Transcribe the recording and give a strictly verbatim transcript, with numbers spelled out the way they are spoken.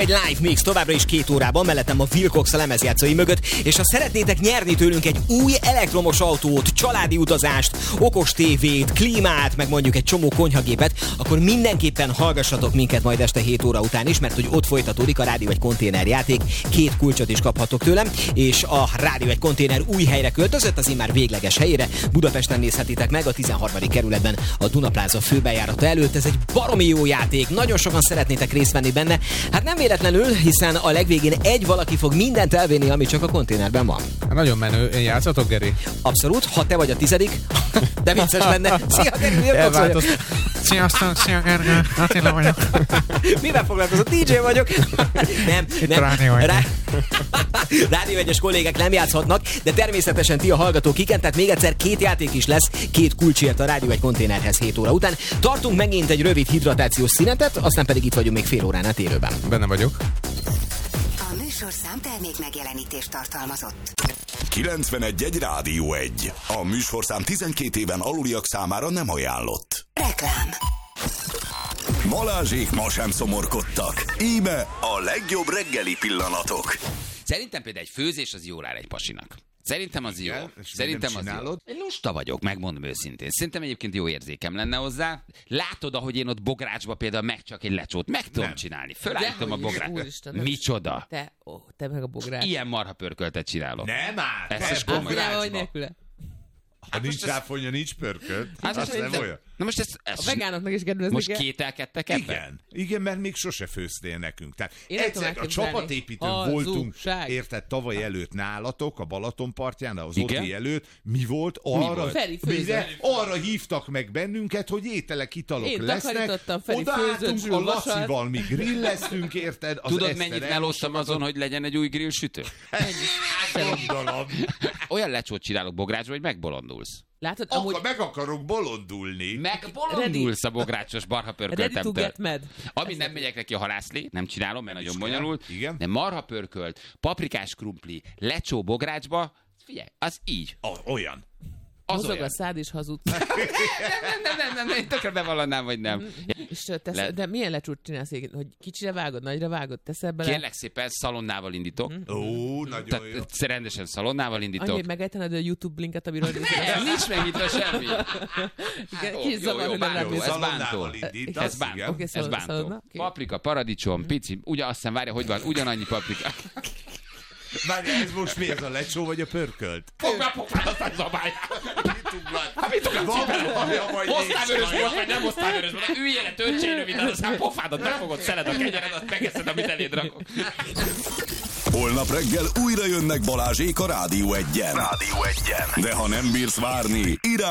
Egy live mix továbbra is két órában, mellettem a Wilcox a lemezjátszói mögött, és ha szeretnétek nyerni tőlünk egy új elektromos autót, családi utazást, okos tévét, klímát, meg mondjuk egy csomó konyhagépet, akkor mindenképpen hallgassatok minket majd este hét óra után is, mert hogy ott folytatódik a Rádió egy konténer játék, két kulcsot is kaphatok tőlem, és a Rádió egy konténer új helyre költözött, az immár végleges helyére. Budapesten nézhetitek meg a tizenharmadik kerületben a Dunapláza főbejárata előtt. Ez egy baromi jó játék, nagyon sokan szeretnétek részt venni benne. Hát nem véletlenül, hiszen a legvégén egy valaki fog mindent elvinni, ami csak a konténerben van. Nagyon menő. Én játszatok, Geri? Abszolút, ha te vagy a tizedik, de vicces lenne. Szia, Geri, miért fogsz? Sziasztok, szia, Gergő, Attila vagyok. Mivel foglalkozol? dé dzsé vagyok. Nem, nem. Rádió egy. Rá... Rádió egyes kollégák nem játszhatnak, de természetesen ti a hallgatók igen, tehát még egyszer két játék is lesz, két kulcsért a Rádió egy konténerhez hét óra után. Tartunk megint egy rövid hidratációs szünetet, aztán pedig itt vagyunk még fél órán át élőben. Benne vagyok. A műsorszám termék megjelenítést tartalmazott. kilencvenegy egy Rádió egy. A műsorszám tizenkét éven aluliak számára nem ajánlott. Reklám. Balázsék ma sem szomorkodtak. Íme a legjobb reggeli pillanatok. Szerintem például egy főzés az jól áll egy pasinak. Szerintem az jó. Szerintem az jó. Én lusta vagyok, megmondom őszintén. Szerintem egyébként jó érzékem lenne hozzá. Látod, ahogy én ott bográcsba például meg csak egy lecsót meg tudom nem. csinálni. Fölállítom a bográcsba. Micsoda? Te, ó, te meg a bogrács. Ilyen marha pörköltet csinálok. Nem áll! Ez is komoly. Ha hát nincs ráfonja, nincs pörkölt. Hát az nem olyan. Na most ezt, ezt a vegánoknak is kedvezni most kell. kételkedtek ebben? Igen. Igen, mert még sose főztél nekünk. Tehát Én egyszer a csapatépítőn voltunk, érted, tavaly előtt nálatok, a Balaton partján, az Oti előtt. Mi volt? Arra, Mi Feri főzött. Arra hívtak meg bennünket, hogy ételek, italok Én lesznek. Feri odaálltunk a Lacival, mi grilleztünk, érted? Az tudod, mennyit melóztam azon, hogy legyen egy új grillsütő? Gondolom. Olyan lecsót csinálok bográcsba, hogy megbolondulsz. Látod, Akkor amúgy... meg akarok bolondulni. Megbolondulsz a bográcsos barha pörköltemtől. Ami nem megyek neki a halászlé, nem csinálom, mert nagyon bonyolult. Igen. De marha pörkölt, paprikás krumpli, lecsó bográcsba, figyelj, az így. O- olyan. Az Mozog olyan. a szád is hazudsz. nem, nem, nem, nem, nem, én tökre bevallanám, vagy nem. És tesz, Le... de milyen lecsút csinálsz, hogy kicsire vágod, nagyra vágod, teszel bele? Kérlek szépen, szalonnával indítok. Ó, oh, nagyon Tehát jó. rendesen szalonnával indítok. Annyi, hogy megejtened a YouTube linket, amiről... Nem, nincs megnyitva semmi. Igen, kis zavar, hogy nem bántó, rámész. ez bántó. Ez bántó. Oké, Ez szalonna, bántó. szalonna, oké. Paprika, paradicsom, pici, ugye azt hiszem, várja, hogy van, ugyanannyi paprika. Várj, ez most mi, ez a lecsó vagy a pörkölt? Fogd be a pofád, aztán zabálj! Mit uglat? Hát mit uglat szépen? Valami Hoztál vörös bort, vagy nem hoztál vörös bort? Üljél le töltsény röviden, aztán pofádat befogod, szeled a kenyered, azt megeszed, amit eléd rakok. Holnap reggel újra jönnek Balázsék a Rádió egyen. Rádió egyen. De ha nem bírsz várni, irány